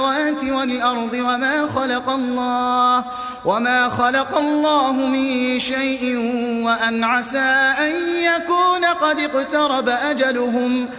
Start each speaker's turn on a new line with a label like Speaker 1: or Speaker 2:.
Speaker 1: والأرض وما خلق الله من شيء وأن عسى أن يكون قد اقترب أجلهم